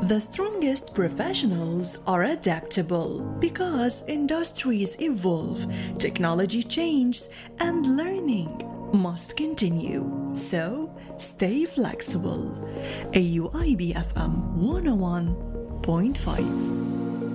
The strongest professionals are adaptable because industries evolve, technology changes, and learning must continue. So, stay flexible. AUIB FM 101.5